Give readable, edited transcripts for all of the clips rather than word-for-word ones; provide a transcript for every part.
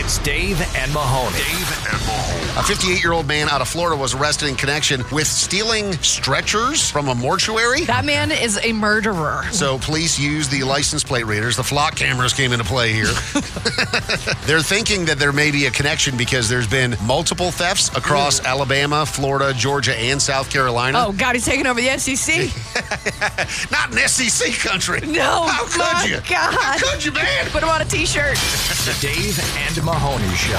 It's Dave and Mahoney. A 58-year-old man out of Florida was arrested in connection with stealing stretchers from a mortuary. That man is a murderer. So police used the license plate readers. The flock cameras came into play here. They're thinking that there may be a connection because there's been multiple thefts across Alabama, Florida, Georgia, and South Carolina. Oh, God, he's taking over the SEC. Not an SEC country. No, How could my you? God. How could you, man? Put him on a T-shirt. The Dave and Mahoney Show.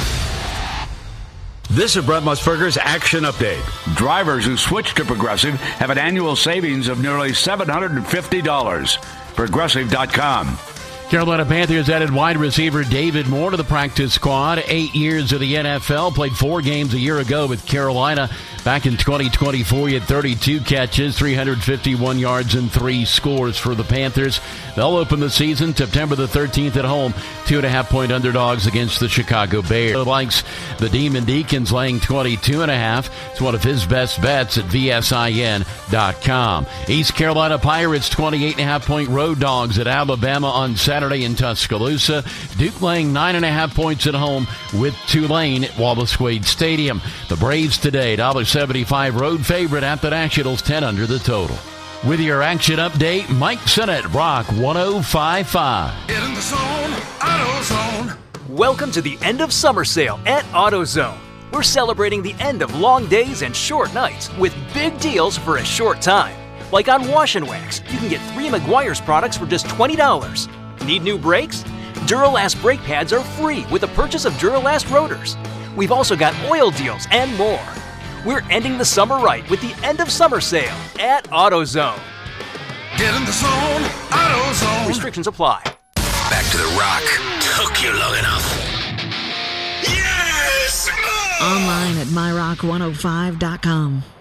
This is Brett Musburger's Action Update. Drivers who switch to Progressive have an annual savings of nearly $750. Progressive.com. Carolina Panthers added wide receiver David Moore to the practice squad. 8 years of the NFL. Played 4 games a year ago with Carolina. Back in 2024, he had 32 catches, 351 yards, and 3 scores for the Panthers. They'll open the season September the 13th at home. 2.5-point underdogs against the Chicago Bears. Likes the Demon Deacons laying 22.5. It's one of his best bets at VSIN.com. East Carolina Pirates 28.5-point road dogs at Alabama on Saturday in Tuscaloosa. Duke laying 9.5 points at home with Tulane at Wallace Wade Stadium. The Braves today, $1.75 road favorite at the Nationals, 10 under the total. With your action update, Mike Sinnott, Rock 105.5. Get in the zone, AutoZone. Welcome to the end of summer sale at AutoZone. We're celebrating the end of long days and short nights with big deals for a short time. Like on Wash and Wax, you can get 3 Meguiar's products for just $20. Need new brakes? Duralast brake pads are free with the purchase of Duralast rotors. We've also got oil deals and more. We're ending the summer right with the end of summer sale at AutoZone. Get in the zone, AutoZone. Restrictions apply. Back to the Rock. Took you long enough. Yes! Online at myrock105.com.